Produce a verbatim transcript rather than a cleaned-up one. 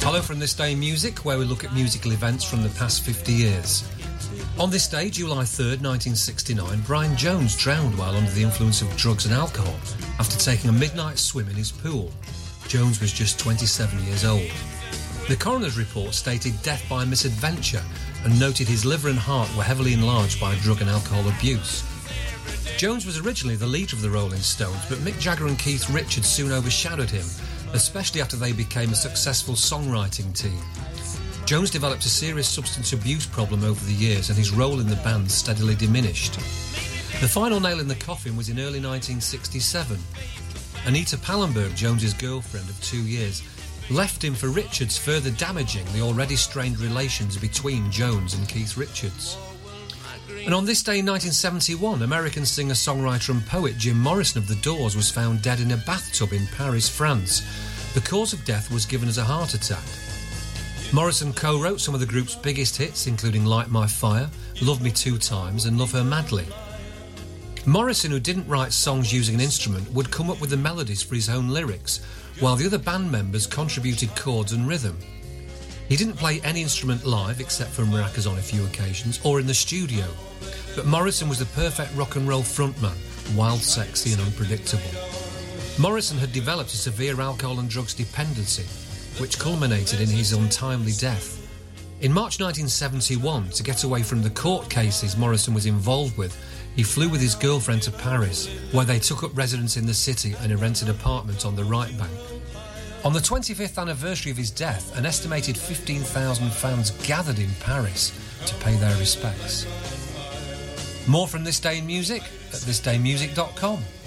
Hello from This Day in Music, where we look at musical events from the past fifty years. On this day, July third, nineteen sixty-nine, Brian Jones drowned while under the influence of drugs and alcohol after taking a midnight swim in his pool. Jones was just twenty-seven years old. The coroner's report stated death by misadventure and noted his liver and heart were heavily enlarged by drug and alcohol abuse. Jones was originally the leader of the Rolling Stones, but Mick Jagger and Keith Richards soon overshadowed him, especially after they became a successful songwriting team. Jones developed a serious substance abuse problem over the years, and his role in the band steadily diminished. The final nail in the coffin was in early nineteen sixty-seven. Anita Pallenberg, Jones's girlfriend of two years, left him for Richards, further damaging the already strained relations between Jones and Keith Richards. And on this day in nineteen seventy-one, American singer, songwriter and poet Jim Morrison of The Doors was found dead in a bathtub in Paris, France. The cause of death was given as a heart attack. Morrison co-wrote some of the group's biggest hits, including Light My Fire, Love Me Two Times and Love Her Madly. Morrison, who didn't write songs using an instrument, would come up with the melodies for his own lyrics, while the other band members contributed chords and rhythm. He didn't play any instrument live, except for maracas on a few occasions, or in the studio. But Morrison was the perfect rock and roll frontman, wild, sexy and unpredictable. Morrison had developed a severe alcohol and drugs dependency, which culminated in his untimely death. In March nineteen seventy-one, to get away from the court cases Morrison was involved with, he flew with his girlfriend to Paris, where they took up residence in the city in a rented apartment on the right bank. On the twenty-fifth anniversary of his death, an estimated fifteen thousand fans gathered in Paris to pay their respects. More from This Day in Music at this day music dot com.